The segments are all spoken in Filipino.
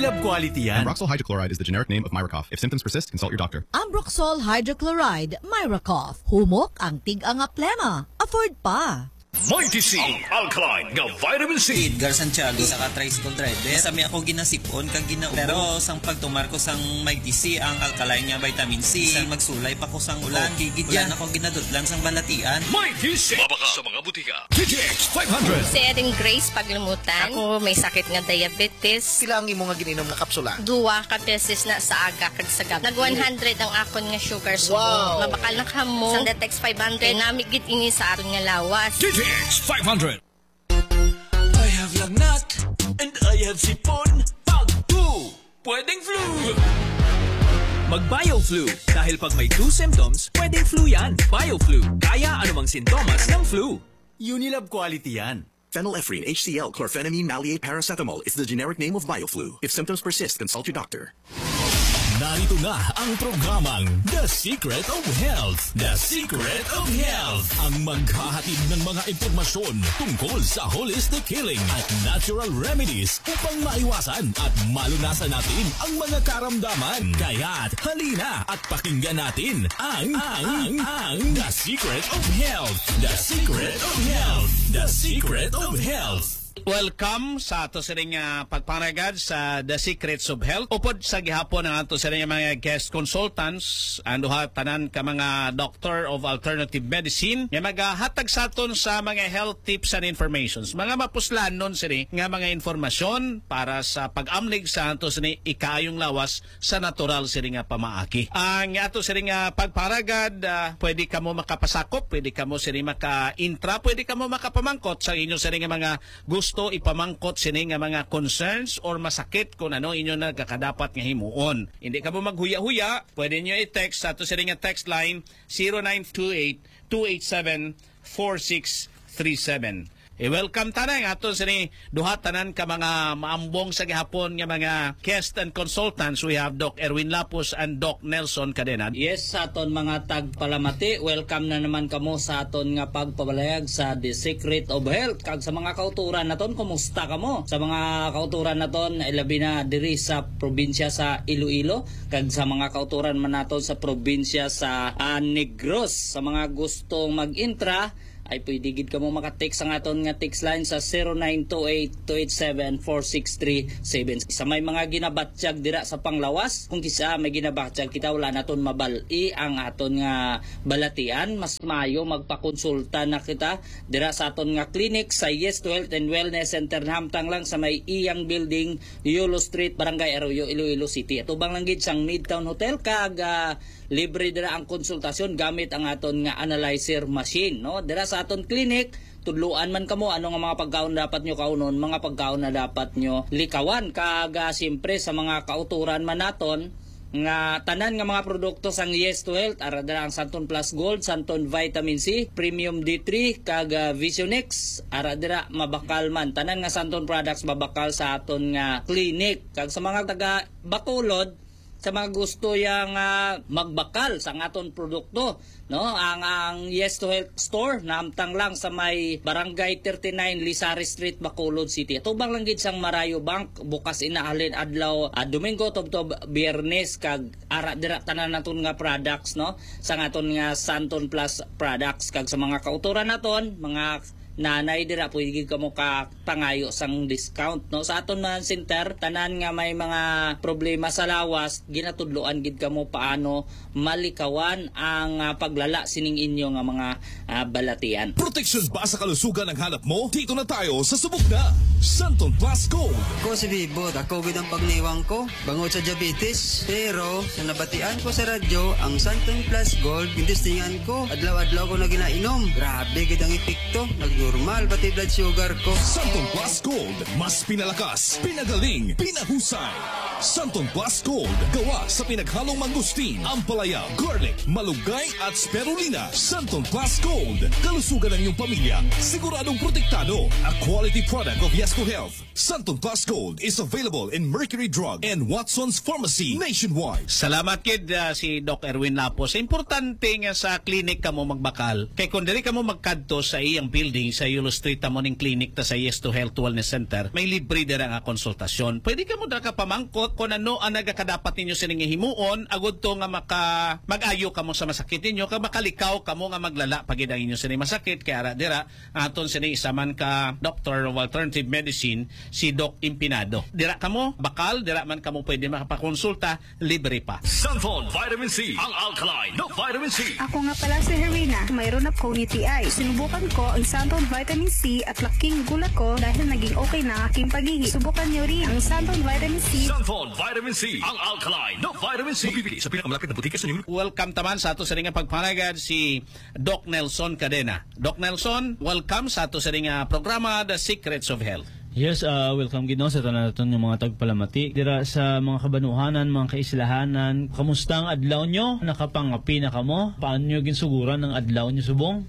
Unilab quality yan. Ambroxol hydrochloride is the generic name of Myracough. If symptoms persist, consult your doctor. Ambroxol hydrochloride, Myracough. Humok ang tig-ang plema. Afford pa. Mighty C, alkaline nga vitamin C. Edgar Santiago sa tricycle driver. Sami ako ginasipon kag ginao. Pero sang pagtumar ko sang Mighty C ang alkaline nga vitamin C. Sang magsulay pa ko sang ulan. Gigidyan ako ginadutlan sang balatian. Mighty C. Mabaka sa mga butika. TTX 500. Si Erin Grace paglumutan. Ako may sakit nga diabetes. Sila ang imo nga ginom nga kapsula. Duwa ka beses na sa aga kag sa gabi. Nag 100 ang akon nga sugar subo. Wow. Mabakal na kamo. Sang Detex 500. Namigit ini sa aton nga lawas. TTX 500. I have lagnat and I have sipon. Pag 2, pwedeng flu. Mag-BioFlu. Dahil pag may 2 symptoms, pwedeng flu yan. BioFlu. Kaya anumang sintomas ng flu. Unilab quality yan. Phenylephrine, HCl, chlorphenamine, maleate, paracetamol is the generic name of BioFlu. If symptoms persist, consult your doctor. Narito na ang programang The Secret of Health. The Secret of Health. Ang maghahatid ng mga impormasyon tungkol sa holistic healing at natural remedies upang maiwasan at malunasan natin ang mga karamdaman. Kaya't halina at pakinggan natin ang The Secret of Health. The Secret of Health. The Secret of Health. Welcome sa ato sa ring pagpanagad sa The Secrets of Health. Upod sa gihapon ang ato sa ring mga guest consultants, anduha tanan ka mga doctor of alternative medicine nga maghatag sa aton sa mga health tips and informations. Mga mapuslan nun sini nga mga informasyon para sa pag-amlig sa ato sa ikayong lawas sa natural sini nga pamaaki. Ang ato sa ring pagparagad, pwede kamo makapasakop, pwede kamo sini maka-intra, pwede kamo makapamangkot sa inyo sa ring mga gusto ipamangkot sini nga mga concerns or masakit kung ano inyo nagkakadapat nga himuon. Hindi ka mo maghuya-huya, pwede nyo i-text sa ato sini nga text line 0928-287-4637. Welcome tanan ato sini duha tanan ka mga maambong sa gihapon nga mga guest and consultants. We have Doc Erwin Lapus and Doc Nelson Cadena. Yes, sa aton mga tagpalamati, welcome na naman kamo sa aton nga pagpabalayag sa The Secret of Health. Kag sa mga kauturan naton, kumusta kamo? Sa mga kauturan naton, ilabi na diri sa probinsya sa Iloilo, kag sa mga kauturan man naton sa probinsya sa Negros. Sa mga gustong mag-intra, ay pwede gid kamo maka-text ang aton nga text line sa 0928-287-4637. Sa may mga ginabatsyag dira sa panglawas, kung kisa may ginabatsyag kita, wala naton mabal-i ang aton nga balatian, mas mayo magpakonsulta na kita dira sa aton nga clinic sa Yes to Health and Wellness Center, hamtang lang sa may Iyang Building, Yolo Street, Barangay Arroyo, Iloilo City. Ito bang lang gid sang Midtown Hotel, kag libre dira ang konsultasyon gamit ang aton nga analyzer machine, no? Dira sa aton clinic, tudluan man kamo ano nga mga pagkaon dapat nyo kaunon, mga pagkaon na dapat nyo likawan. Kag siyempre sa mga kauturan man naton nga tanan nga mga produkto sang Yes to Health, ara dira ang Santon Plus Gold, Santon Vitamin C, Premium D3, kag Visionex, ara dira mabakal man. Tanan nga Santon products mabakal sa aton nga clinic. Kag sa mga taga Bacolod, sa mga gusto yang magbakal sa aton produkto, no, ang Yes to Health store namtang lang sa may Barangay 39 Lisari Street, Bacolod City. Ito bang lang gid sang Marayo Bank, bukas inaalin adlaw Domingo tubtob Biyernes, kag ara dira tanan naton nga products, no, sa aton nga Santon Plus products. Kag sa mga kauturan naton, mga nanay dira pwede ka mo katangayo sang discount, no, sa aton man center. Tanan nga may mga problema sa lawas, ginatudloan gid ka mo paano malikawan ang paglala sining inyo nga mga balatian. Protection ba sa kalusugan ang hanap mo? Dito na tayo sa subok na Santon Plus Gold. Ko si Bibot, ako gid ang pagniwang ko bangod sa diabetes, pero sa nabatian ko sa radyo ang Santon Plus Gold, gindistingan ko adlaw-adlaw ko na ginainom. Grabe gid ang epekto, normal pati blood sugar ko. Santon Plus Gold, mas pinalakas, pinagaling, pinahusay. Santon Plus Gold, gawa sa pinaghalong mangustin, ampalaya, garlic, malunggay at spirulina. Santon Plus Gold, kalusugan ng iyong pamilya, siguradong protektado. A quality product of Yes to Health. Santon Plus Gold is available in Mercury Drug and Watson's Pharmacy nationwide. Salamat kid si Doc Erwin Lapos. Importante nga sa clinic ka mo magbakal. Kay kung diri ka mo magkadto sa iyang building sa Yulo Street Morning Clinic ta sa Yes to Health Wellness Center, may libre dira nga konsultasyon. Pwede ka mo dira ka pamangkot kung ano ang nagakadapat ninyo sa nga himuon, agud to nga mag-ayo ka mo sa masakit ninyo, kag makalikaw ka mo nga maglala pagid ang inyo sa masakit. Kaya ara dira aton sa isaman ka Doctor of Alternative Medicine, si Doc Impinado. Dira ka mo, bakal, dira man ka mo pwede makapakonsulta, libre pa. Santon Vitamin C, ang alkaline no vitamin C. Ako nga pala si Herina, mayroon akong UTI. Sinubukan ko ang Santon Vitamin C at laking gulat ko dahil naging okay na aking paghihi. Subukan niyo rin ang Santon Vitamin C. Santon Vitamin C, ang alkaline no vitamin C. Mabibili sa pinakamalapit na butika sa inyo. Welcome taman sa ato sa ringa pagpanagad si Doc Nelson Cadena. Doc Nelson, welcome sa ato sa ringa programa The Secrets of Health. Yes, welcome gid no sa tanan yung mga tagpalamati dira sa mga kabanuhanan, mga kaislahanan. Kamusta ang adlaw nyo? Nakapangapi na kamo? Paano nyo ginsuguran ang adlaw nyo subong?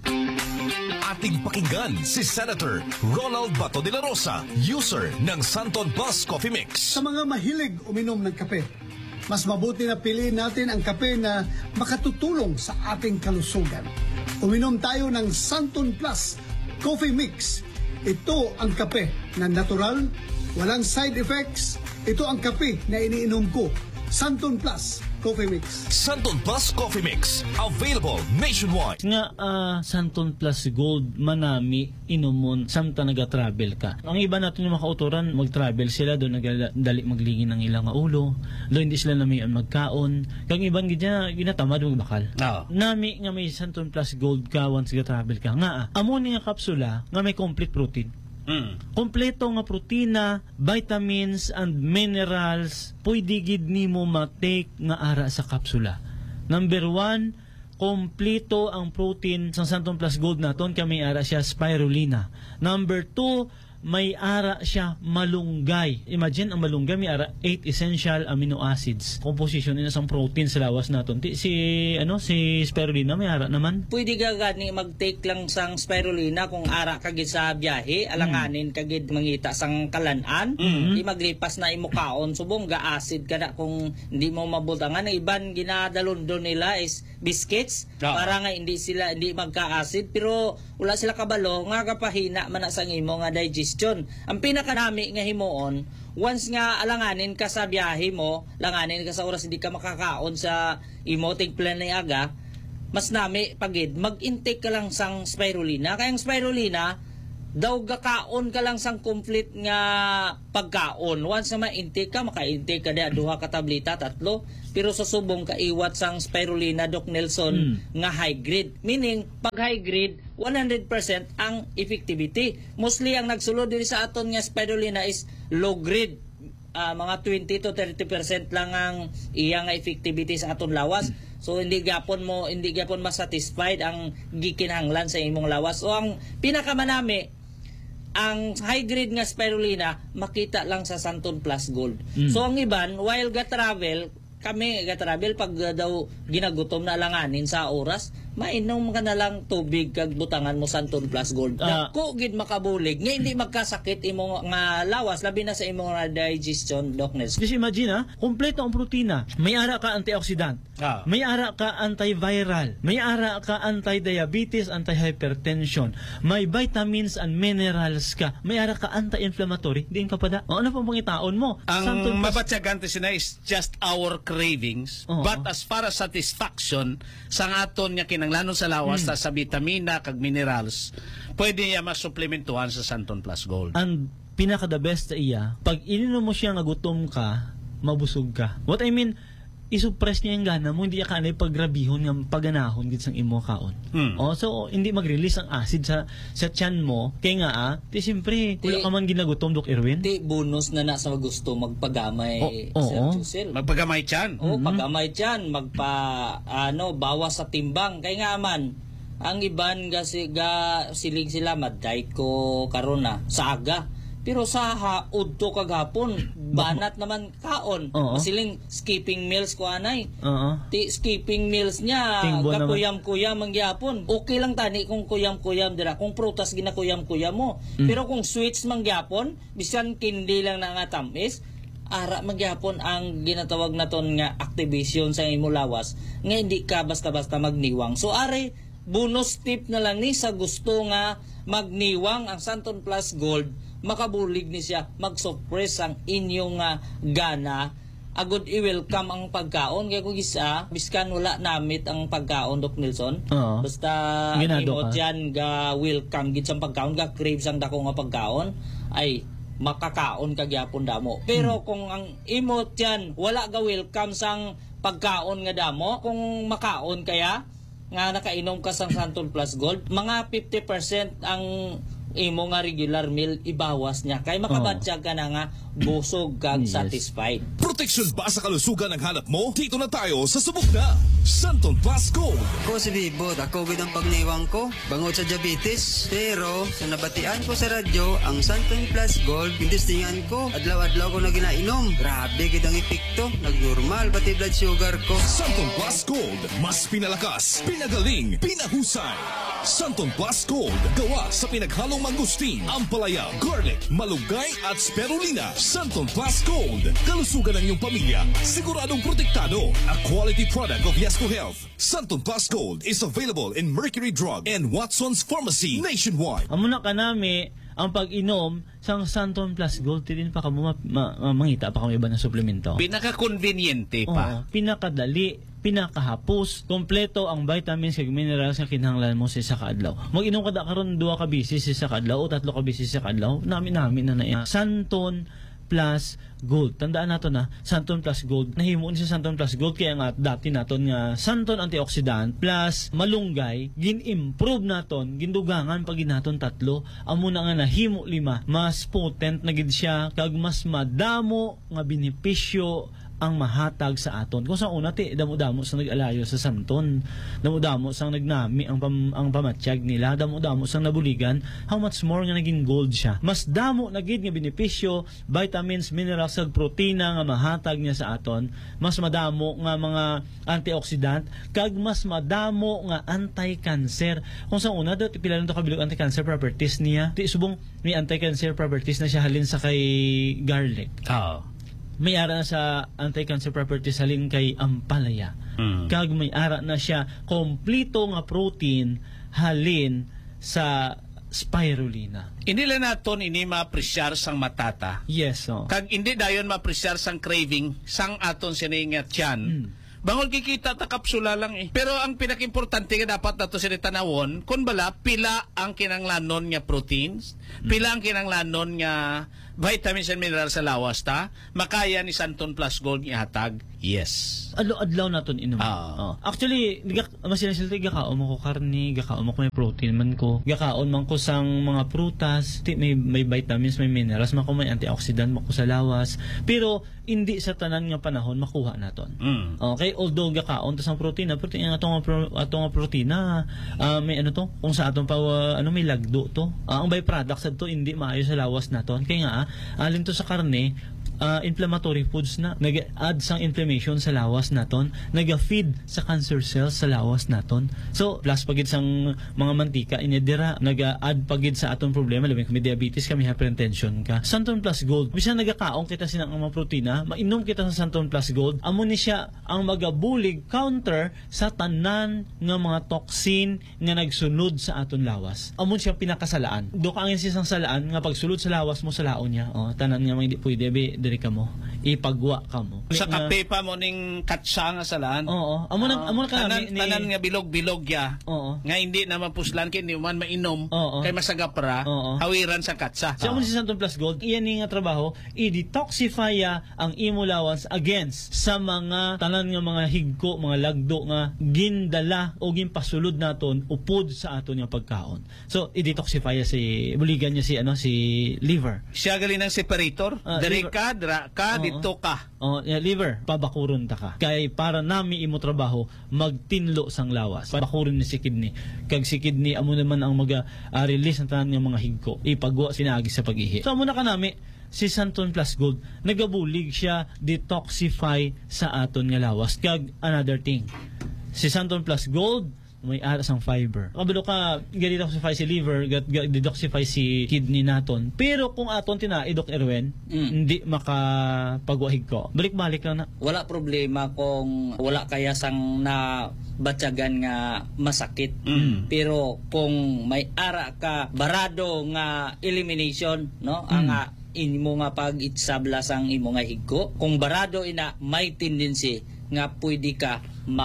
Ating pakinggan si Senator Ronald Bato de la Rosa, user ng Santon Plus Coffee Mix. Sa mga mahilig uminom ng kape, mas mabuti na piliin natin ang kape na makatutulong sa ating kalusugan. Uminom tayo ng Santon Plus Coffee Mix. Ito ang kape na natural, walang side effects. Ito ang kape na iniinom ko. Santon Plus Coffee Mix. Santon Plus Coffee Mix, available nationwide. Nga Santon Plus Gold manami inumon samta naga-travel ka. Ang iba natin yung makauturan, mag-travel sila doon nagdali maglingin ng ilang ulo. Doon hindi sila namian magkaon. Kang iban gidya ginatamad magbakal. Nami nga may Santon Plus Gold ka once ga-travel ka. Nga amo ni nga kapsula nga may complete protein. Kompleto nga protina, vitamins and minerals pwede gid nimo ma-take nga ara sa kapsula. Number 1, kompleto ang protein sa Santon Plus Gold naton kay may ara siya spirulina. Number 2, may ara siya malunggay. Imagine ang malunggay may ara 8 essential amino acids. Composition ina sang protein sa lawas naton. Si spirulina may ara naman. Pwede ka gani mag-take lang sang spirulina kung ara ka gid sa biyahe, alanganin ka gid mangita sang kalanan, di maglipas na imo kaon subong ga acid kada kung hindi mo mabutangan. Iban ginadalondon nila is biscuits para nga hindi magka-acid, pero wala sila kabalo nga kapahina man sa imo nga digestion. Ang pinakanami nga himuon, once nga alanganin ka sa biyahe mo, langanin ka sa oras hindi ka makakaon sa imo tigplan na aga, mas nami pagid mag-intake ka lang sang spirulina. Kaya ang spirulina daw gakaon ka lang sang complete nga pagkaon. Once na ma-intake ka, maka-intake ka da 2 ka tableta, 3, pero sa subong ka iwat sang spirulina, Doc Nelson, nga high grade. Meaning pag high grade 100% ang effectivity. Mostly ang nagsulod diri sa aton nga spirulina is low grade. Mga 20 to 30% lang ang iya nga effectivity sa aton lawas. So hindi gapon ma-satisfied ang gikinahanglan sa imong lawas. So ang pinakamanami, ang high grade nga spirulina makita lang sa Santon Plus Gold. So ang iban while ga-travel, kami ga-travel pag daw ginagutom na langanin sa oras, mainom ka na lang tubig kag butangan mo Santon Plus Gold. Dako gid makabulig nga hindi magkasakit imong nga lawas labi na sa imong digestion, Doc Nelson. Just imagine kompleto ang protina. May ara ka antioxidant. May ara ka antiviral. May ara ka anti-diabetes, anti-hypertension. May vitamins and minerals ka. May ara ka anti-inflammatory. Diin ka pa da. Ano pang pangitaon mo? Ang mabatyagan sina is just our cravings. But as far as satisfaction sa aton nga kinanglanon sa lawas sa vitamina kag minerals, pwede niya masuplementuhan sa Santon Plus Gold. And pinaka the best iya, pag ininom mo siya nga gutom ka, mabusog ka. What I mean, isuppress niya yung gana mo, hindi ka anay paggrabihon ng paganahon gid sang imo kaon. So hindi mag-release ang acid sa tiyan mo. Kaya nga siyempre wala ka man ginagutom, Doc Erwin. Bonus na sa gusto magpagamay magpagamay tiyan. Pagamay tiyan, bawas sa timbang. Kaya nga man ang iban silig sila maday ko karon na sa aga. Pero sa udto kagapon, banat naman kaon. Masiling skipping meals ko anay. Skipping meals niya, kakuyam-kuyam ang gyapon. Okay lang tani kung kuyam-kuyam dira, kung prutas ginakuyam-kuyam mo. Pero kung sweets man gyapon, bisan kindi lang na nga tamis, ara magyapon ang ginatawag naton nga activation sa imo lawas, nga hindi ka basta-basta magniwang. So bonus tip na lang ni sa gusto nga magniwang ang Santon Plus Gold, makabulig ni siya mag-suppress ang inyong gana agud i-welcome ang pagkaon kay kung isa biskan wala namit ang pagkaon Doc Nelson. Basta imot yan ga welcome gid sang pagkaon, ga crave sang dako nga pagkaon ay makakaon kagyapon damo. Pero kung ang imot yan wala ga welcome sang pagkaon nga damo, kung makaon kaya nga nakainom ka sang Santon Plus Gold, mga 50% ang imo nga regular meal ibawas niya kay makabatsyag ka na nga busog kag satisfied. Protection ba sa kalusugan ang hanap mo? Dito na tayo sa subok na Santon Plus Gold. Ko si Bibot, ako gid ang pagniwang ko bangod sa diabetes. Pero sa nabatian ko sa radyo ang Santon Plus Gold, indistingan ko adlaw-adlaw ko na ginainom. Grabe gid ang epekto, nagnormal pati blood sugar ko. Santon Plus Gold, mas pinalakas, pinagaling, pinahusay. Santon Plus Gold, gawa sa pinaghalong mangustin, ampalaya, garlic, malunggay at spirulina. Santon Plus Gold, kalusugan ng iyong pamilya, siguradong protektado. A quality product of Yesco Health. Santon Plus Gold is available in Mercury Drug and Watson's Pharmacy nationwide. Amuna ka nami ang pag-inom sang Santon Plus Gold, din pa kamo mangita pa kamo iba ng suplemento. Pinaka-conveniente pa. Pinakadali, pinakahapos, kompleto ang vitamins kag minerals nga kinahanglan mo sa isa ka adlaw. Mag-inom ka da karon 2 ka bisis sa isa ka adlaw o 3 ka bisis sa adlaw. Nami na na Santon Plus Gold. Tandaan nato na Santon Plus Gold. Nahimo ni sa Santon Plus Gold kaya nga dati naton nga Santon antioxidant plus malunggay gin-improve naton, gindugangan pag ginaton 3. Amo na nga nahimo 5. Mas potent na gid siya kag mas madamo nga benepisyo ang mahatag sa aton. Kung sa una ti damo-damo sa nag-alayo sa Santon, damo-damo sang nagnami ang pamatsyag nila, damo-damo sang nabuligan, how much more nga naging gold siya. Mas damo na gid nga benepisyo, vitamins, minerals, ug protina nga mahatag niya sa aton, mas madamo nga mga antioxidant, kag mas madamo nga anti-cancer. Kung sa una dito pila lang to kabilog anti-cancer properties niya, ti subong may anti-cancer properties na siya halin sa kay garlic. May ara na sa anti-cancer properties halin kay ampalaya. Kag may ara na siya kompleto nga protein halin sa spirulina. Hindi lang naton ini ma-apresyar sang matata. Yes, Kag hindi dayon ma-apresyar sang craving sang aton sini nga tiyan. Bangol kikita ta kapsula lang eh. Pero ang pinakimportante nga dapat nato sini tanawon kun bala pila ang kinanglanon nga proteins, pila ang kinanglanon nga vitamins and minerals sa lawas ta, makaya ni Santon Plus Gold ihatag. Yes. Adlaw naton inom. Actually, masinasilti gakaon mo ko karne, gakaon mo ko may protein man ko, gakaon man ko sang mga prutas, may vitamins, may minerals, mako may antioxidant mako sa lawas. Pero hindi sa tanan nga panahon makuha naton. Okay, although gakaon to sang protein nga atong protina, may ano to, kung sa aton pa may lagdo to. Ang byproducts adto hindi maayo sa lawas naton. Kaya nga alin to sa karne, inflammatory foods na nag-add sang inflammation sa lawas naton, nag-feed sa cancer cells sa lawas naton. So plus pagid sang mga mantika inedira, nag-add pagid sa aton problema labi kami diabetes, kami hypertension ka. Santon Plus Gold, bisan nagakaon kita sinang mga protina, mainom kita sa Santon Plus Gold, amo ni siya ang magabulig counter sa tanan nga mga toxin nga nagsunod sa aton lawas. Amo siya pinakasalaan. Do ka angin sisang salaan nga pagsulod sa lawas mo sa laon niya. Tanan nga hindi pwede diri ka mo, ipagwa ka mo. Sa kape pa mo ning katsa nga salaan. Amo na ka tanan nga bilog-bilog ya. Nga hindi na mapuslan kay hindi man mainom kay masagapra, hawiran sa katsa. So amo si Santon Plus Gold, iyan nga trabaho, i-detoxify ang imo lawas against sa mga tanan nga mga higko, mga lagdo nga gindala o ginpasulod naton upod sa aton nga pagkaon. So i-detoxify si buligan niya si liver. Siya gali ng separator, diri ka dito ka. Liver, pabakuron ta ka. Kay para nami imo trabaho magtinlo sang lawas. Pabakuron ni si kidney. Kag si kidney amo naman ang release ng tanan nga mga higko. Ipagwa sinagi sa pag-ihi. So amo na ka nami si Santon Plus Gold, nagabulig siya detoxify sa aton nga lawas. Kag another thing, si Santon Plus Gold may aras ang fiber. Kabalo ka, ga-detoxify si liver, ga-detoxify si kidney naton. Pero kung aton tinai, Doc Erwin, hindi makapagwahig ko. Balik-balik lang na. Wala problema kung wala kaya sang na batyagan nga masakit. Pero kung may ara ka barado nga elimination, no? Ang imo nga pag-itsabla sang imo nga higko, kung barado ina may tendency nga pwede ka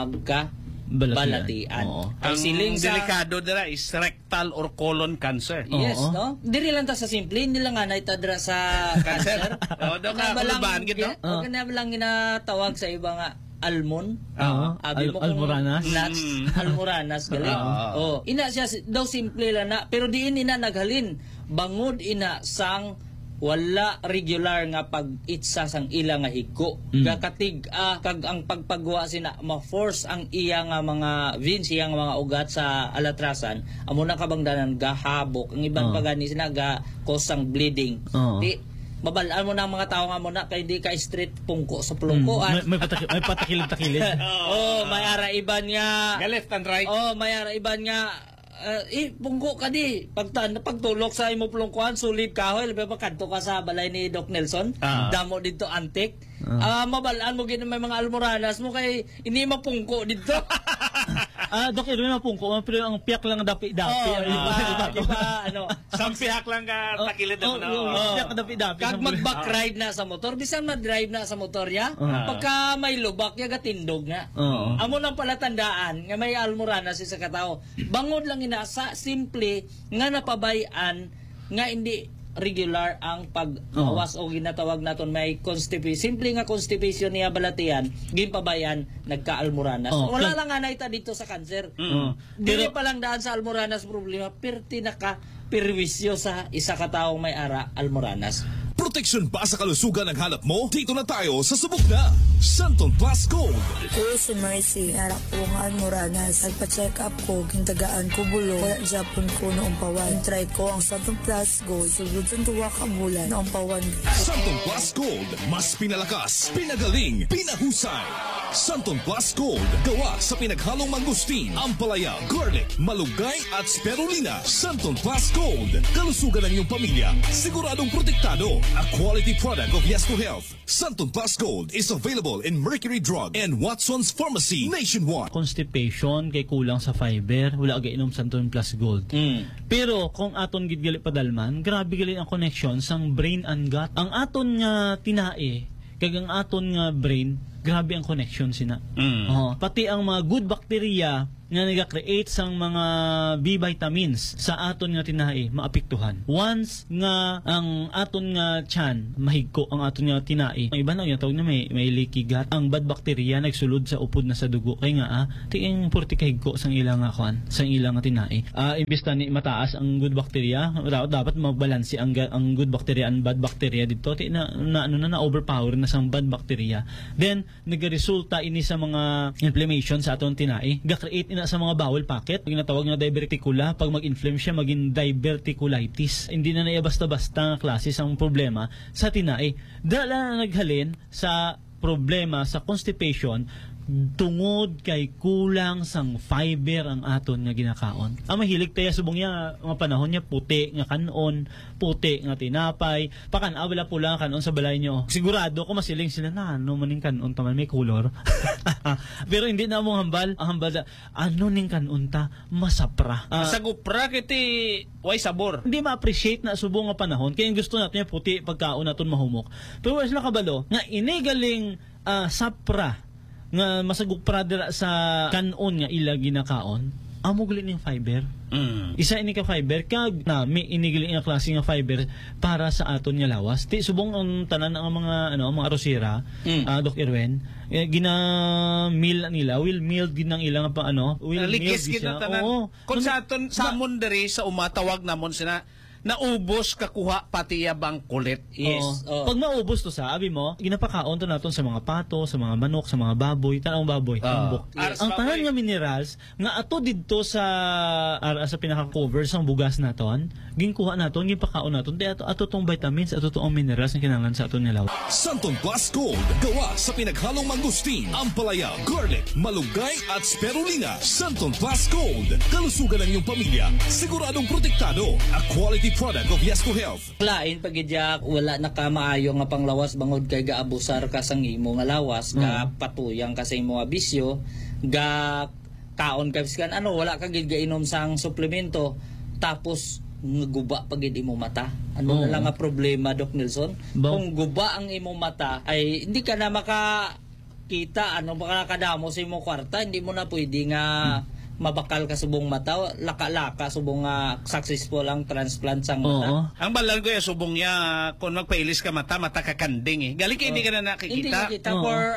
balatian. Ang siling delikado dira is rectal or colon cancer. Yes, no? Diri lang ta sa simple, hindi lang nga naitadra sa cancer. Doon ka kulubaan gito. O kana lang ginatawag sa iba nga almond. Almoranas. Nuts. Almoranas galing. Ina siya daw simple lang na, pero diin ina naghalin. Bangod ina sang wala regular nga pag-itsa sang ila nga higko. Gakatig kag ang pagpagwa sina ma-force ang iya nga mga veins, iya nga mga ugat sa alatrasan, amo na kabangdanan gahabok. Ang ibang pagani sina ga cause sang bleeding. Di mabalaan mo na ang mga tao nga mo na kay di ka straight pungko sa pulungko. May patakilid-takilid. May ara iban nga. Left and right. May ara iban nga pungko ka di. Pagtulok sa imo pulungkuan, sulit kahoy. Labi pa kanto ka sa balay ni Doc Nelson. Damo dito antik. Mabalaan mo gina may mga almoranas mo kay ini mapungko dito. Doc, may mapungko. Pero ang piyak lang dapi-dapi. Sampiak lang ka takilid mo na. Piyak dapi-dapi. Kag mag-back ride na sa motor, bisan mag-drive na sa motor ya, pagka may lubak, ya gatindog na. Amo lang pala tandaan, nga may almoranas sa katao. Bangod lang inasa, simple, nga napabayan, nga hindi regular ang pag-awas o ginatawag naton may constipation. Simple nga constipation niya balatian, gimpabayan, nagka-almoranas. Wala lang nga naita dito sa cancer. Dili pa lang daan sa almoranas problema, perti naka-perwisyo sa isa ka taong may ara almoranas. Proteksyon ba sa kalusugan ang hanap mo? Dito na tayo sa subok na Santon Plus Gold. Ko si Mercy, harap ko nga almoranas. Nagpa-check up ko, gintagaan ko bulo. Wala Japon ko noong pawan. Try ko ang Santon Plus Gold. Sugod sa tuwa ka bulan noong pawan. Santon Plus Gold. Mas pinalakas, pinagaling, pinahusay. Santon Plus Gold. Gawa sa pinaghalong mangustin, ampalaya, garlic, malunggay at spirulina. Santon Plus Gold. Kalusugan ng iyong pamilya. Siguradong protektado. A quality product of Yes to Health. Santon Plus Gold is available in Mercury Drug and Watson's Pharmacy nationwide. Constipation kay kulang sa fiber, wala ga inom Santon Plus Gold. Pero kung aton gid gali padalman, grabe gali ang connection sang brain and gut. Ang aton nga tinae kag ang aton nga brain, grabe ang connection sina. Pati ang mga good bacteria nga nag-create sang mga B vitamins sa aton nga tinae maapektuhan. Once nga ang aton nga tiyan mahigko ang aton nga tinae, ang iba na yung tawag na may leaky gut, ang bad bacteria nagsulod sa upod na sa dugo kay nga tiing purti kahigko sang ilang nga kuan, sang ilang nga tinae. Imbis ni mataas ang good bacteria, dapat magbalanse ang good bacteria and bad bacteria dito na overpower na sang bad bacteria. Then nagaresulta ini sa mga inflammation sa aton tinae, ga-create sa mga bowel pocket, pag natawag na diverticula, pag mag-inflame siya, maging diverticulitis. Hindi na basta-basta klase ang problema sa tinae. Dala na naghalin sa problema sa constipation tungod kay kulang sang fiber ang aton nga ginakaon. Ang mahilig tayo subong niya mga panahon niya puti nga kanon, puti nga tinapay, wala pula kanon sa balay niyo. Sigurado ko masiling sila na maning kanon taman may color. Pero hindi na mo hambal, ang hambal ano ning kanon ta masapra. Masagupra kiti way sabor. Hindi ma-appreciate na subong nga panahon kaya gusto natin puti pagkaon naton mahumok. Pero wala sila kabalo nga inigaling sapra nga masagupra dira sa kanon nga ila ginakaon, amog ning fiber. Isa ini ka fiber kag may inigili nga klase nga fiber para sa aton nga lawas. Ti subong ang tanan ang mga mga arosira, Doc Erwin, gina-meal nila, will meal din ng ilang will likis gid tanan. Kung sa aton samon diri sa umatawag namon sina naubos kakuha pati yabang kulit. Yes. Pag maubos to sa, abi mo, ginapakaon to naton sa mga pato, sa mga manok, sa mga baboy, tanong baboy, tumbok. Yes. Ang tanan nga minerals nga ato didto sa sa pinaka-cover sang bugas naton, ginkuha naton, gipakaon naton, di ato tong vitamins, ato tong minerals nga kinahanglan sa aton nga lawas. Santon Plus Gold, gawa sa pinaghalong mangustin, ampalaya, garlic, malunggay at spirulina. Santon Plus Gold, kalusugan ng iyong pamilya, siguradong protektado. A quality product of Yesco Health. Lain pagidyak wala na ka maayo nga panglawas bangod kay gaabusar ka sang imo nga lawas, ga patuyang ka sa imo nga bisyo, ga kaon ka biskan wala ka gid gainom sang suplemento tapos guba pagid imo mata. Na lang nga problema, Doc Nelson? Kung guba ang imo mata ay hindi ka na makakita makakadamo sa imo kwarta, hindi mo na pwede nga mabakal ka subong mata, laka-laka subong successful ang transplant sang mata. Ang balan ko subong niya kung magpailis ka mata kakanding eh. Galing hindi ka na nakikita. Hindi nakita for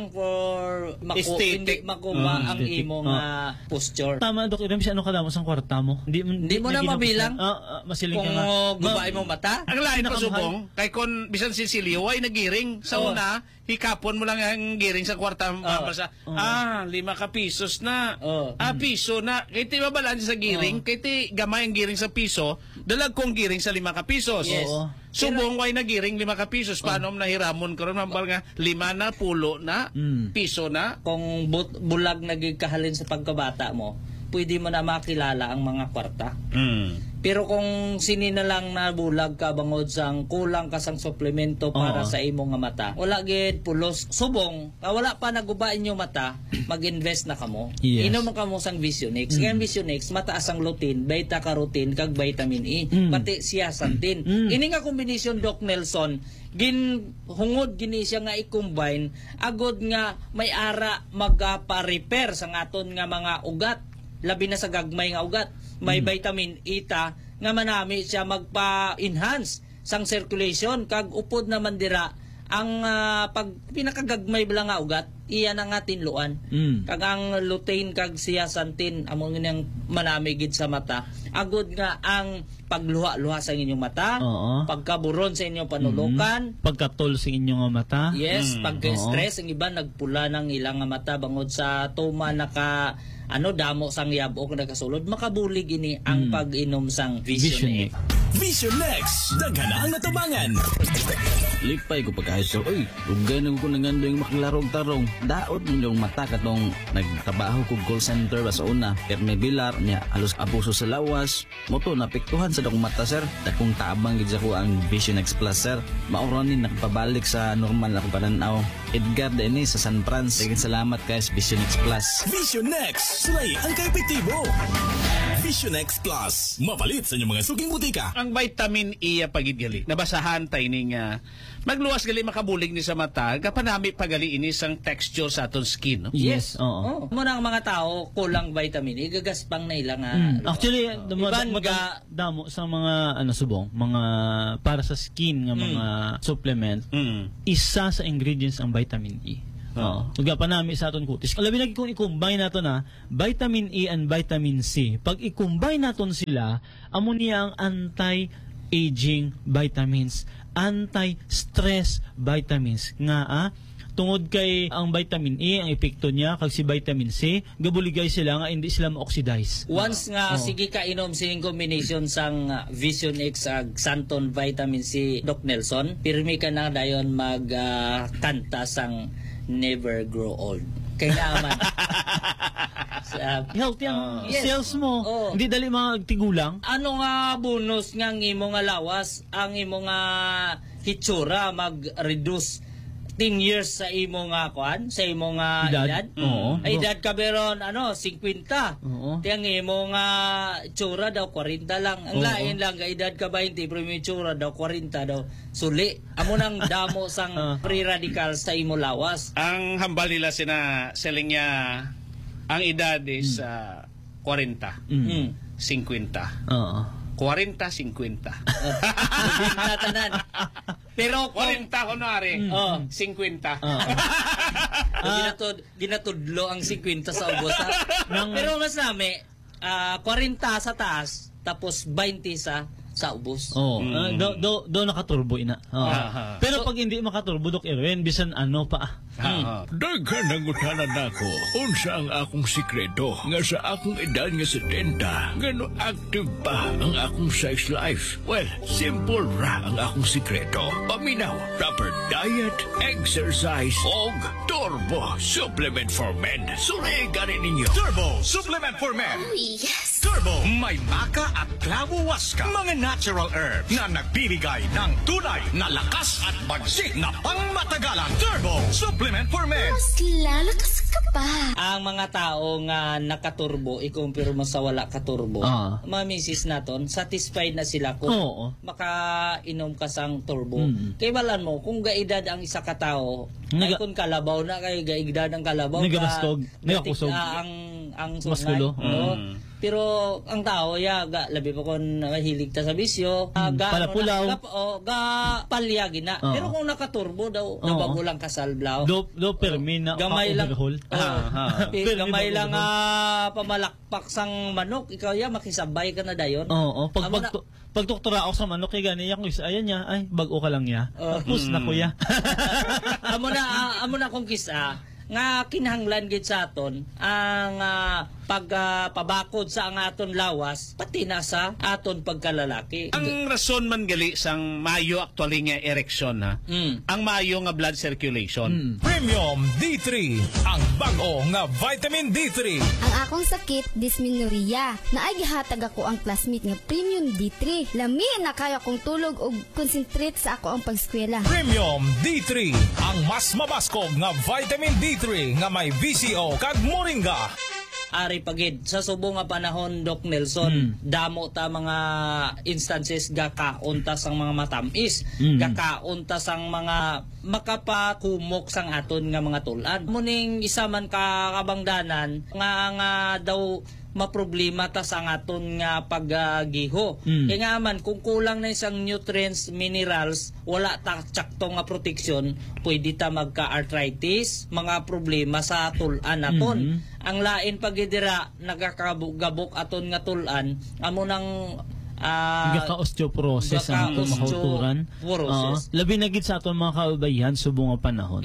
for aesthetic. hindi makuma ang imo nga posture. Tama, Dok, iram siya kadamo sang kwarta mo. Hindi mo na mabilang masiling kung gubay mo mata. Ang lain pa subong, kay kon bisan si Silio ay nagiring sa una, hikapon mo lang ang giring sa kwarta sa 5 ka pesos na. Piso na. Kaya ti mabalaan sa giring, kaya ti gamay ang giring sa piso, dalag kong giring sa 5 ka pesos. Yes. Subong way na giring 5 ka pesos. Paano nahiramon ko ron? Mambal nga 5 na, 10 na, piso na. Kung bulag nagikahalin sa pagkabata mo, pwede mo na makilala ang mga kwarta. Pero kung sini na lang na bulag ka bangod sang kulang ka sang suplemento para sa imo nga mata, wala gid pulos subong, wala pa naguba inyo mata, mag-invest na kamo. Yes. Inom ka mo sang Visionex. Ngayon Visionex mataas ang lutein, beta carotene kag vitamin E, pati zeaxanthin. Ini nga kombinasyon, Doc Nelson, hungod gini siya nga i-combine agod nga may ara magpa-repair sang aton nga mga ugat, labi na sa gagmay nga ugat. May vitamin E ta nga manami siya magpa-enhance sang circulation kag upod naman dira ang pag pinakagagmay bala nga ugat iyan ang tinluan. Kag ang lutein kag zeaxanthin among nang manami gid sa mata agod nga ang pagluha-luha sa inyong mata, pagkaburon sa inyong panulukan, pagkatol sa inyong mata. Yes, pagka-stress ang iba nagpula ng ilang mata bangod sa tuma naka damo sang yabok nagasulod, makabulig ini ang pag-inom sang Visionex. Visionex, daghan ang natabangan. Lipay ko pagkahayso, ugay na ko nangando yung maklarong-tarong. Daot yung mata katong nagtrabaho ko call center ba sa una. Pero may bilar niya, halos abuso sa lawas. Moto, napiktuhan sa dakong mata, sir. Dakong tabang gid ko ang Visionex Plus, sir. Mauranin nakapabalik sa normal na pananaw. Edgar Dennis sa San Francisco. Salamat guys, Visionex Plus. Visionex, sulay ang kaepektibo. Visionex Plus, mapalit sa inyong mga suging butika. Ang vitamin E pagidgali. Nabasahan tayo ning magluwas gali makabulig ni sa mata, kapanami pagali ini sang texture sa aton skin. No? Yes. Muna ang mga tao kulang vitamin E, gagaspang na ilang actually, damo sa mga subong, mga para sa skin nga mga supplement, isa sa ingredients ang vitamin E. Uga pa nami sa aton kutis. Labi lagi kung i-combine nato na vitamin E and vitamin C. Pag i-combine naton sila, amo niya ang anti-aging vitamins, anti-stress vitamins nga tungod kay ang vitamin E ang epekto niya kag si vitamin C gabuligay sila nga hindi sila ma-oxidize. Once nga sige ka inom sining combination sang Visionex ag Santon vitamin C, Doc Nelson, pirmi ka na dayon kanta sang Never Grow Old. Kailangan healthy ang cells mo. Hindi dali mga tigulang. Ano nga bonus nga ang imo nga lawas, ang imo nga hitsura mag-reduce 10 years sa imo nga sa imo nga edad. Ay edad ka beron 50. Tiyang imo nga itsura daw 40 lang. Ang lain lang edad ka 20 pero imo itsura daw 40 daw. Suli. Amo nang damo sang free radicals sa imo lawas. Ang hambal nila selling niya ang edad is 40. 50. 40-50. Pero 40 kunwari, 50. Ginatudlo ang 50 sa ubos. Pero mas nami, 40 sa taas, tapos 20 sa sa ubos. Do nakaturbo ina. Pero pag hindi makaturbo, Dok Erwin, bisan ano pa. Daghan ang utanan nako. Unsa ang akong sikreto nga sa akong edad nga 70, ngano active pa ang akong sex life? Well, simple ra ang akong sikreto. Paminaw, proper diet, exercise, og Turbo Supplement for Men. Surigan ninyo. Turbo Supplement for Men. Oh, yes! Turbo, may maka at klabo waska. Mga natural herbs na nagbibigay ng tunay na lakas at bagsik na pangmatagalan. Turbo Supplement for Men. Mas lalakas ka pa. Ang mga tao nga nakaturbo, ikumpiro mo sa wala katurbo, mga misis naton, satisfied na sila kung makainom ka sang turbo. Kaya balan mo, kung gaedad ang isa ka tao, ay kung kalabaw na kayo, gaedad ang kalabaw, nagabaskog, nagakusog, ang maskulo. Pero ang tao, labi pa kung mahilig ta sa bisyo, palapulaw, palyagin na. Pero kung nakaturbo daw, nabagulang kasal blaw. Do permina, gamay lang, gamay lang pamalakpak sang manok, ikaw makisabay ka na dayon. Pag doktora ako sa manok, kaya ganiya kung ayan niya, ay, bago ka lang niya. Tapos na kuya. Amo na kung kisa, nga kinahanglan gid sa aton ang pagpabakod sa ang aton lawas pati na sa aton pagkalalaki. Ang rason man gali sang maayo actually nga erection ang maayo nga blood circulation. Premium D3, ang bag-o nga vitamin D3. Ang akong sakit dysmenorrhea, naay gihatag ako ang classmate nga Premium D3. Lami na kaya kong tulog og concentrate sa ako ang pagskwela. Premium D3, ang mas mabaskog nga vitamin D3 nga may VCO kag moringa. Ari pagid sa subo nga panahon, Doc Nelson, damo ta mga instances gakaunta sang mga matamis, gakaunta sang mga makapakumok sang aton nga mga tulan. Muning isa man ka kabangdanan nga daw maproblema ta sa aton nga paggiho. Kaya nga man kung kulang na isang nutrients, minerals, wala ta sakto nga protection, pwede ta magka-arthritis, mga problema sa tulan naton. Ang lain pagidira nagakagabok aton nga tulan, amo nang gaka-osteoporosis ang atong mahuturan. Labi na gid sa aton mga kababayan subong nga panahon.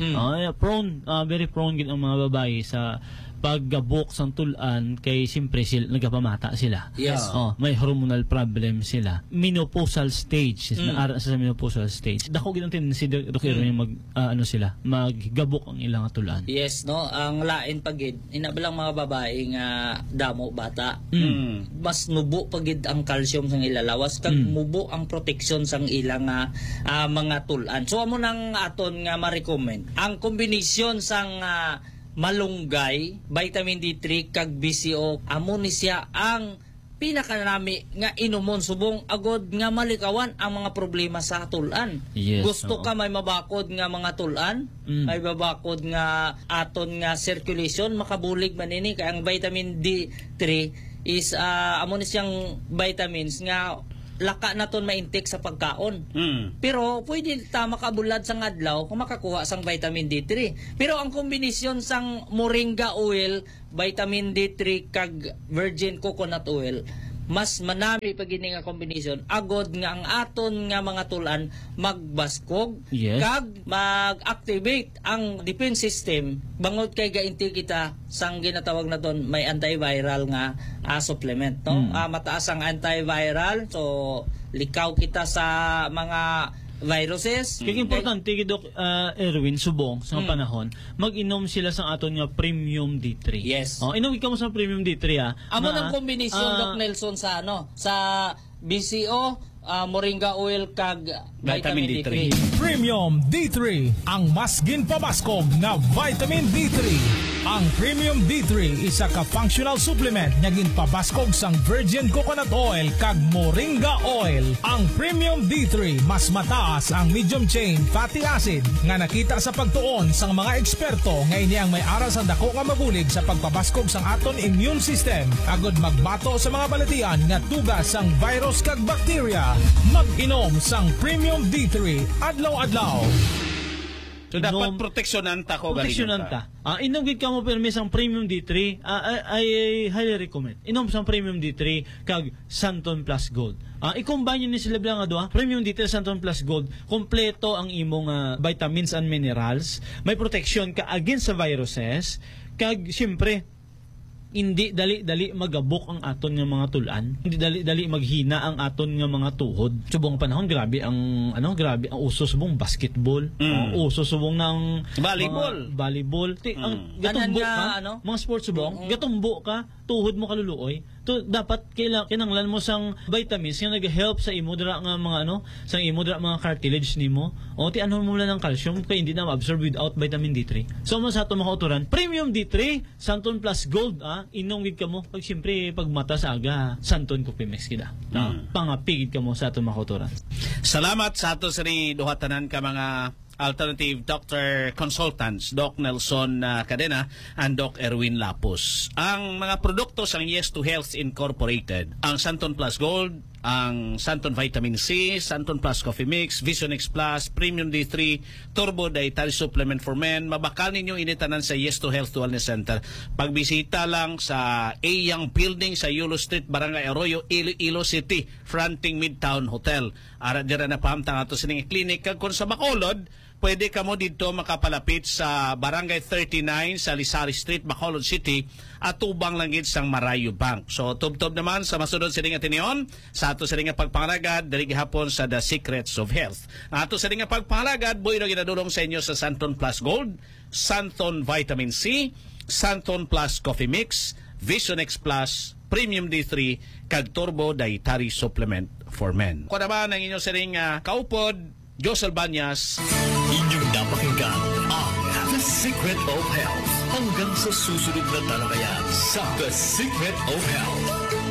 Very prone gid ang mga babae sa paggabok sang tulan kay siyempre nagapamata sila. Yes. May hormonal problem sila. Menopausal stage, naara sa menopausal stage. Dako gid ang tendency Dr. Erwin maggabok ang ilang tulan. Yes, no. Ang lain pagid inabalang mga babae nga damo bata. Mas nubo pagid ang calcium sang ilalawas kag mubo ang protection sang ilang mga tulan. So amo nang aton nga ma-recommend ang kombinasyon sang malunggay, vitamin D3 kag BCO, amo ni siya ang pinakanami nga inumon subong agod nga malikawan ang mga problema sa tulan. Gusto ka may mabakod nga mga tulan, may mabakod nga aton nga circulation, makabulig man ini kay ang vitamin D3 is amo ni siyang vitamins nga laka naton ma-intake sa pagkaon. Pero pwede ta makabulad sang adlaw kung makakuha sang vitamin D3. Pero ang kombinasyon sang moringa oil, vitamin D3 kag virgin coconut oil, mas manami pag ini nga kombinasyon agod nga ang aton nga mga tulan magbaskog kag mag-activate ang defense system bangod kay gainti kita sang ginatawag naton may antiviral nga supplement, no? Mataas ang antiviral, so likaw kita sa mga viruses. Kaya importante Doc Erwin subong sa panahon mag-inom sila sa aton nga Premium D3. Yes. Inom ikaw mo sa Premium D3 amo nang kombinasyon Doc Nelson sa sa BCO, moringa oil kag vitamin D3. Premium D3, ang mas ginpamaskog na vitamin D3. Ang Premium D3 isa ka functional supplement nga ginpabaskog sang virgin coconut oil kag moringa oil. Ang Premium D3 mas mataas ang medium chain fatty acid nga nakita sa pagtuon sang mga eksperto nga ini ang may aral sa dako nga mabulig sa pagpabaskog sang aton immune system agod magbato sa mga balatian nga tugas sang virus kag bacteria. Mag-inom sang Premium D3 adlaw-adlaw. So dapat proteksyonan ta ko proteksyonan ta. Inom gid ka mo permis ang Premium D3, I highly recommend. Inom sa Premium D3 kag Santon Plus Gold. I-combine ni sila nga do, Premium D3 Santon Plus Gold, kompleto ang imong vitamins and minerals, may protection ka against sa viruses, kag siyempre hindi dali-dali magabok ang aton nga mga tulan, hindi dali-dali maghina ang aton nga mga tuhod. Subong panahon grabe ang uso subong basketball, uso subong ng volleyball. Ang gatumbo ka, mga sports subong, gatumbo ka, tuhod mo kaluluoy. To dapat kinanglan mo sang vitamins nga nag-help sa imo dira nga mga sang imo dira mga cartilage nimo. O ti anhon mo lang ng calcium kay hindi na ma-absorb without vitamin D3. So mo sa ato mga kauturan, Premium D3 Santon Plus Gold, inong gid kamo pag siyempre pag mata sa aga Santon Coffee Mix kita. Pangapigid kamo sa ato mga kauturan. Salamat sa ato sa ni duha tanan ka mga Alternative Doctor Consultants, Doc Nelson Cadena and Doc Erwin Lapus. Ang mga produkto sa Yes to Health Incorporated, ang Santon Plus Gold, ang Santon Vitamin C, Santon Plus Coffee Mix, Vision X Plus, Premium D3, Turbo Dietary Supplement for Men. Mabakal ninyo initanan sa Yes to Health Wellness Center. Pagbisita lang sa Young Building sa Yulo Street, Barangay Arroyo, Iloilo City, fronting Midtown Hotel. Ara dira na pahamtang ato sining clinic. Kag kung sa Bacolod, pwede ka mo dito makapalapit sa Barangay 39 sa Lisari Street, Bacolod City, at tubang langit sang Marayo Bank. So, tub-tub naman sa masunod sining atinion, sa ato sining pagpangalagad, dali gihapon sa The Secrets of Health. Ato sining pagpangalagad, boy na ginadulong sa inyo sa Santon Plus Gold, Santon Vitamin C, Santon Plus Coffee Mix, Vision X Plus, Premium D3, kag Turbo Dietary Supplement for Men. Kung naman ang inyong sining kaupod, Jose Albanyas. Inyong napakinggan ang The Secret of Health. Hanggang sa susunod na talakayan sa The Secret of Health.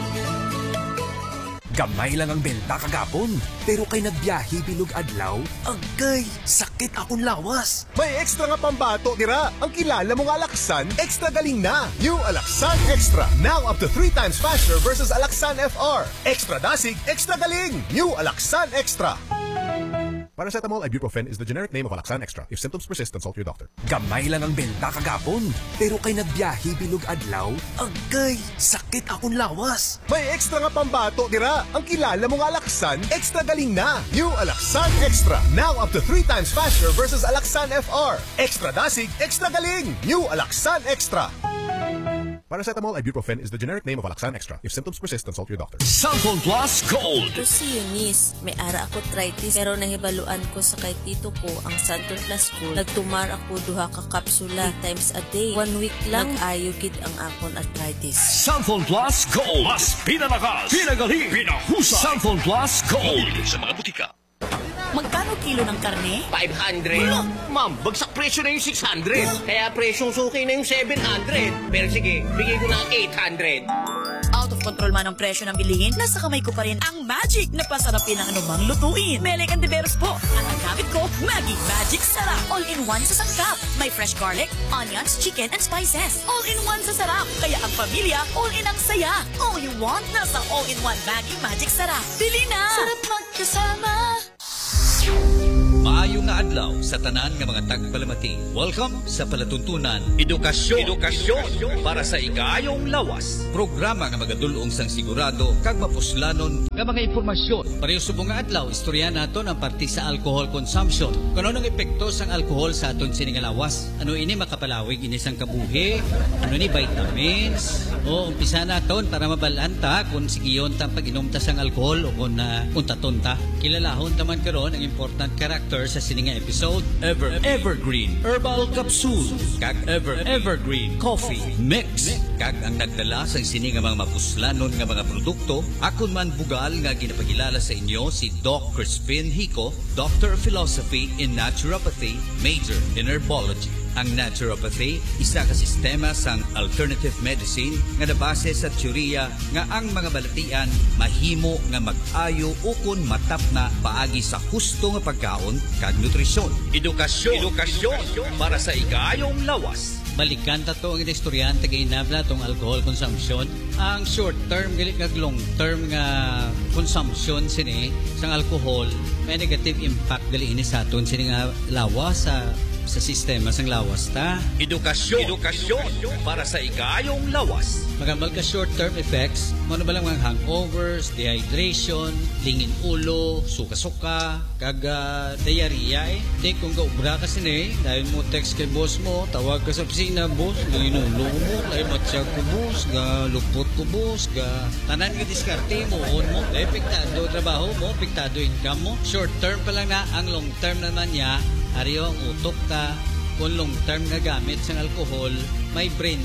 Gamay lang ang benta kagapon, pero kay nagbiyahe bilog adlaw, agay, sakit akong lawas. May extra nga pambato dira. Ang kilala mong Alaxan, extra galing na. New Alaxan Extra. Now up to 3 times faster versus Alaxan FR. Extra dasig, extra galing. New Alaxan Extra. Paracetamol ibuprofen is the generic name of Alaxan Extra. If symptoms persist, consult your doctor. Gamay lang ang benta kagapon, pero kay nagbiyahe bilog adlaw, agay, sakit akong lawas. May extra nga pambato dira. Ang kilala mong Alaxan, extra galing na. New Alaxan Extra. Now up to 3 times faster versus Alaxan FR. Extra dasig, extra galing. New Alaxan Extra. Paracetamol ibuprofen is the generic name of Alaxan Extra. If symptoms persist, consult your doctor. Santon Plus Gold. Ito si Eunice. May ara ako arthritis, pero nahibaluan ko sa kay tito ko ang Santon Plus Gold. Nagtumar ako duha ka kapsula 3 times a day. 1 week lang ayugid ang akon arthritis. Santon Plus Gold. Mas pinalakas, pinagaling, pinahusay. Santon Plus Gold. Sa mga butika. Magkano kilo ng karne? 500. Ma'am, bagsak presyo na yung 600. Kaya presyong suki na yung 700. Pero sige, bigay ko na 800. Out of control man ang presyo ng bilihin, nasa kamay ko pa rin ang magic na pasarapin ang anumang lutuin. Melek and Diveros po. At ang gamit ko, Maggi Magic Sarap. All-in-one sa sangkap. May fresh garlic, onions, chicken, and spices. All-in-one sa sarap. Kaya ang pamilya, all-in ang saya. All you want, nasa all-in-one Maggi Magic Sarap. Bili na! Sarap magkasama. Maayong nga adlaw sa tanan nga mga tagpalamati. Welcome sa palatuntunan Edukasyon para sa ikayong lawas. Programa nga magadulong sang sigurado kag mapuslanon nga mga impormasyon. Pareho subong nga adlaw istorya naton ang parti sa alcohol consumption. Kuno ang epekto sang alcohol sa aton sining lawas. Ano ini makapalawig ini sang kabuhi? Ano ni vitamins? O umpisa naton para mabalaan ta kung sigiyon ta pag-inom ta sang alcohol o kung untaton ta. Kilalahon taman karon ang important character sa sininga episode Evergreen Herbal Capsule kag Evergreen Coffee Mix kag ang nagdala sa sininga mga mapuslanon nga mga produkto akon man bugal nga ginapakilala sa inyo si Doc Crispin Hico, Doctor of Philosophy in Naturopathy, Major in Herbology. Ang naturopathy, isa ka sistema sang alternative medicine nga nabase sa teorya nga ang mga balatian mahimo nga mag-ayo ukon matap na paagi sa husto nga pagkaon kag nutrisyon. Edukasyon para sa ikayong lawas. Balikan ta to ang istoryan tagainabla tong alcohol consumption. Ang short term gali kag long term nga consumption sini sang alcohol may negative impact gali ini sa aton sini nga lawas sa sa sistema sang lawas ta. Edukasyon para sa ikayong lawas. Magamal ka short-term effects, ano ba lang mga hangovers, dehydration, lingin ulo, suka-suka, diarrhea Di kung gaubra ka sini, dahil mo text kay boss mo, tawag ka sa opisina, boss, lingin ulo mo, dahil matsyag ko boss, lupot ko boss, tanan nga diskarte mo, epektado trabaho mo, epektado income mo. Short-term pa lang na, ang long-term naman niya, ariyo ang utok ta. Kung long-term nga gamit sa alcohol, may brain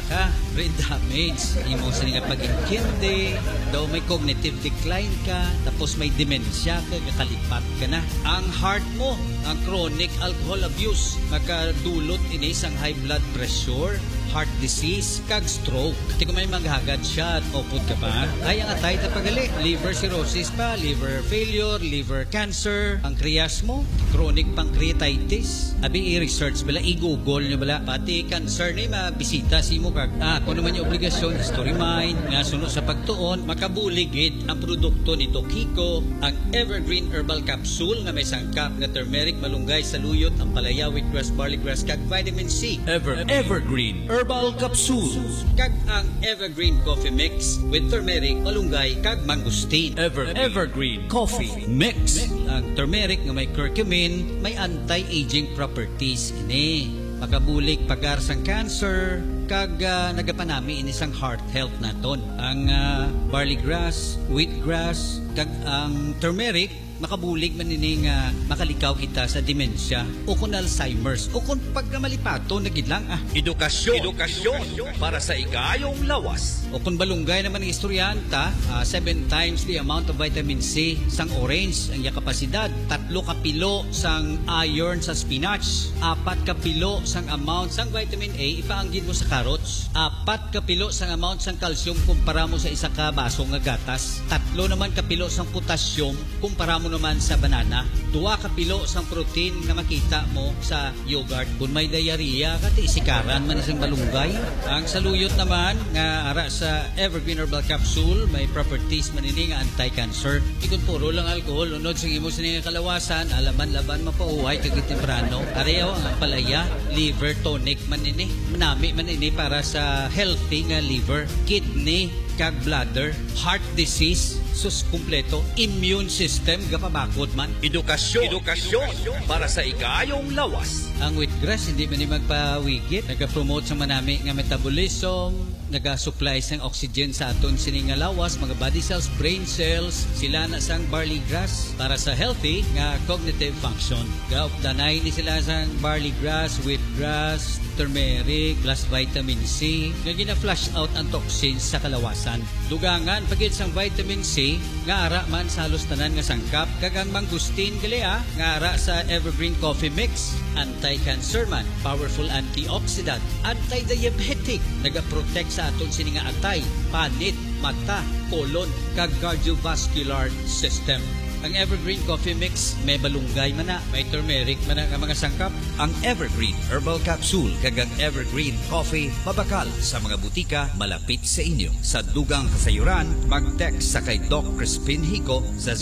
damage. Imo sa nga pag-inkindi, daw may cognitive decline ka, tapos may dementia ka, kalipat ka na. Ang heart mo, ang chronic alcohol abuse, makadulot ini sang high blood pressure, heart disease, kag stroke. Di ko may maghagad siya at opod ka pa. Ay, ang atay na pagali. Liver cirrhosis pa, liver failure, liver cancer, pancreas mo, chronic pancreatitis. Abi, i-research bala, i-google nyo bala. Pati cancer na mabisita si mo kag. Kung naman yung obligasyon, history mind, nga sunod sa pagtuon, makabuligid ang produkto ni Kiko, ang Evergreen Herbal Capsule na may sangkap na turmeric, malunggay, saluyot, ang palaya, wheatgrass, barley grass, kag vitamin C. Evergreen Herbal Capsule. Kag ang Evergreen Coffee Mix with turmeric, malunggay, kag mangosteen. Evergreen Coffee Mix. Ang turmeric na may curcumin, may anti-aging properties ini. Makabulig pagar sang cancer, kag nagapanami ini sang heart health naton. Ang barley grass, wheatgrass, kag ang turmeric, makabulig man ini nga makalikaw kita sa demensya o kung Alzheimer's o kung pagkamalipato nagidlang edukasyon para sa ikayong lawas. O kung balunggay naman ang istoryanta, 7 times the amount of vitamin C sang orange ang kapasidad, 3 kapilo sang iron sa spinach, 4 kapilo sang amount sang vitamin A ipaanggid mo sa carrots, 4 kapilo sang amount sang calcium kumpara mo sa isa ka baso nga gatas, 3 naman kapilo sang potassium kumpara mo naman sa banana, 2 kapilo sang protein na makita mo sa yogurt. Kung may diarrhea, kati isikaran man isang balunggay. Ang saluyot naman nga ara sa Evergreen Herbal Capsule, may properties man ini nga anti-cancer. Ikon puro lang alcohol, unod sa imo sa nga kalawasan, alaman-laban mapauhay kagit temprano. Areyaw ang palaya, liver tonic man ini. Manami man ini para sa healthy nga liver, kidney, kag bladder, heart disease, sus kumpleto, immune system gapabakod man. Edukasyon para sa ikayong lawas. Ang wheatgrass hindi man magpawigit, nagapromote sa manami nga metabolism, naga-supply sang oxygen sa aton sining nga lawas, mga body cells, brain cells, sila na sang barley grass para sa healthy nga cognitive function. Gaupdanay ni sila sang barley grass, wheatgrass, turmeric, plus vitamin C, nga gina-flush out ang toxins sa kalawasan. Dugangan pagit sang vitamin C nga ara man sa halos tanan nga sangkap, kagang mangustin galea nga ara sa Evergreen Coffee Mix, anti-cancer man, powerful antioxidant, anti-diabetic, naga-protect sa aton sini nga atay, panit, mata, colon, kag cardiovascular system. Ang Evergreen Coffee Mix may balunggay man na, may turmeric man na nga mga sangkap. Ang Evergreen Herbal Capsule kag ang Evergreen Coffee mabakal sa mga butika malapit sa inyo. Sa dugang kasayuran, mag-text sa kay Doc Crispin Hico sa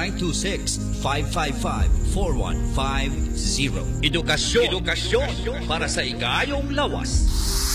0926-555-4150. Edukasyon para sa ikayong lawas.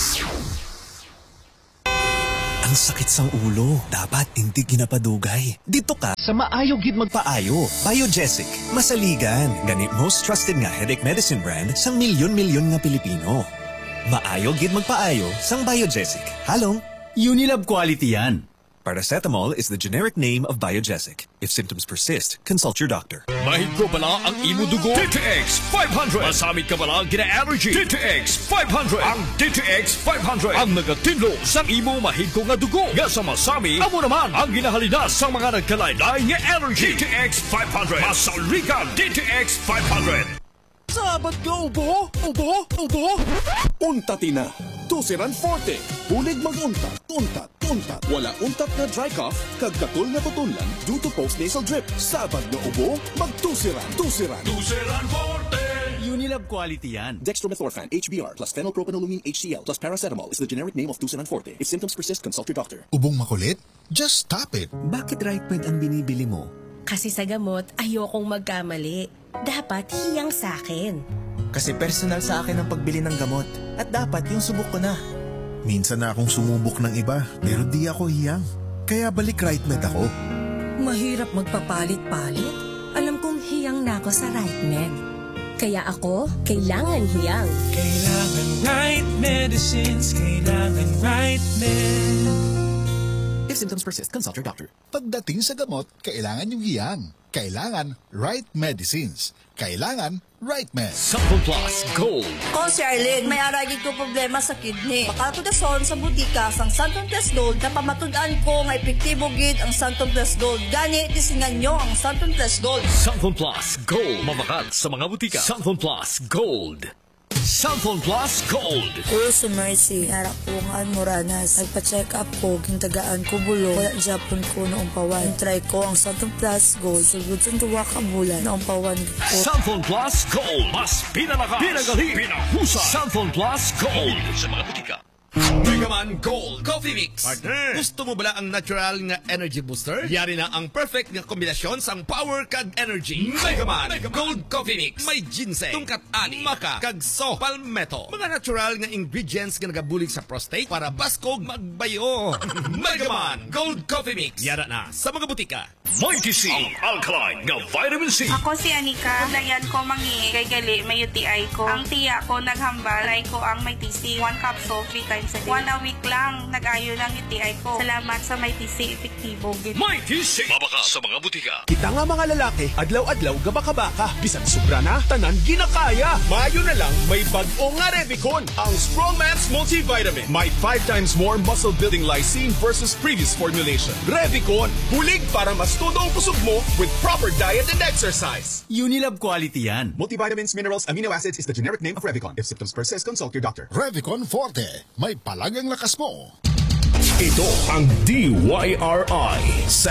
Ang sakit sang ulo, dapat hindi ginapadugay. Dito ka sa maayo gid magpaayo. Biogesic, masaligan. Gani most trusted nga headache medicine brand sang milyon-milyon nga Pilipino. Maayo gid magpaayo sang Biogesic. Halong Unilab quality yan. Paracetamol is the generic name of Biogesic. If symptoms persist, consult your doctor. Mahid ko bala ang imo dugo. DTX 500. Masamit ka bala gina-allergy. DTX 500. Ang DTX 500 ang nagatinlo sang imo mahid ko nga dugo. Nga sa masami, amo naman ang ginahalidas sang mga nagkalaylay nga allergy. DTX 500. Masaligan DTX 500. Sabat ka ubo? Untat na. Tusiran Forte. Bulig mag-untat. Untat. Wala untat na dry cough, kag katul na tutunlan due to post-nasal drip. Sabat na ubo, mag-tusiran. Tusiran Forte. Unilab quality yan. Dextromethorphan, HBr, plus phenylpropanolamine HCl, plus paracetamol is the generic name of Tusiran Forte. If symptoms persist, consult your doctor. Ubong makulit? Just stop it. Bakit Right-Point ang binibili mo? Kasi sa gamot, ayokong magkamali. Dapat hiyang sa akin. Kasi personal sa akin ang pagbili ng gamot. At dapat yung subok ko na. Minsan na akong sumubok ng iba, pero di ako hiyang. Kaya balik RightMed ako. Mahirap magpapalit-palit. Alam kong hiyang na ako sa RightMed. Kaya ako, kailangan hiyang. Kailangan right medicines, kailangan RightMed. If symptoms persist, consult your doctor. Pagdating sa gamot, kailangan yung hiyang. Kailangan right medicines. Kailangan RightMed. Santon Plus Gold. Ko si Arlene, may aragid ko problema sa kidney. Makatudason sa butika sang Santon Plus Gold na pamatud-an ko nga epektibo gid ang Santon Plus Gold. Gani, tisingan nyo ang Santon Plus Gold. Santon Plus Gold. Mamakat sa mga butika. Santon Plus Gold. Santon Plus Gold. Uy, si Mercy, harap ko nga moranas. Nagpa-check up ko, gintagaan ko bulo. Wala Japon ko noong pawan. Try ko ang Santon Plus Gold. Sugod sa 2 ka bulan noong pawan ko. Santon Plus Gold. Mas pinalakas, pinagaling, pinahusay. Santon Plus Gold. Sa mga butika. Megaman Gold Coffee Mix. Partner, gusto mo bala ang natural nga energy booster? Yari na ang perfect nga kombinasyon sang power kag energy. Megaman Gold Coffee Mix. May ginseng, tungkat ani, maka, kag so, palmetto. Mga natural nga ingredients nga nagabulig sa prostate para baskog magbayo. Megaman Gold Coffee Mix. Yara na sa mga butika. Mighty C, ang alkaline nga vitamin C. Ako si Anika. Lagyan ko mangi kay gali may UTI ko. Ang tiya ko naghambal. Try ko ang may TC. 1 capsule 3 times a day. 1 a week lang. Nag-ayo ng UTI ko. Salamat sa may TC. Epektibo. Mighty C. Mabaka sa mga butika. Kita nga mga lalaki, adlaw-adlaw gabaka-baka. Bisag sobra na, tanan ginakaya. Mayo na lang, may bag-o nga Revicon. Ang Strongman's Multivitamin. May 5 times more muscle-building lysine versus previous formulation. Revicon, hulig para mas todo ang kusog mo with proper diet and exercise. Unilab quality yan. Multivitamins, minerals, amino acids is the generic name of Revicon. If symptoms persist, consult your doctor. Revicon Forte. May palagang lakas mo. Ito ang DYRI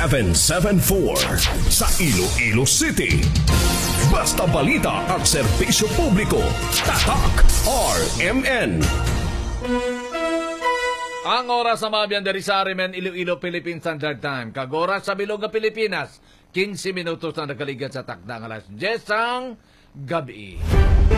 774 sa Iloilo City. Basta balita at serbisyo publiko. Tatak RMN. Ang oras sa mga biyandari sa Arimen, Iloilo, Philippine Standard Time. Kag-oras sa Bilog ng Pilipinas, 15 minutos na nagkaligan sa takdang alas 10 ang gabi.